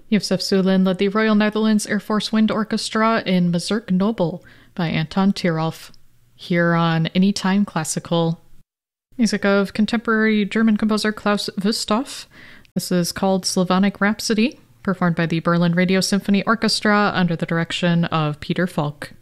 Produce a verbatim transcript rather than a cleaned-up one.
Josef Sulin led the Royal Netherlands Air Force Wind Orchestra in Mazurk Nobel by Anton Tirolf, here on Anytime Classical. Music of contemporary German composer Klaus Wüsthof. This is called Slavonic Rhapsody, performed by the Berlin Radio Symphony Orchestra under the direction of Peter Falk.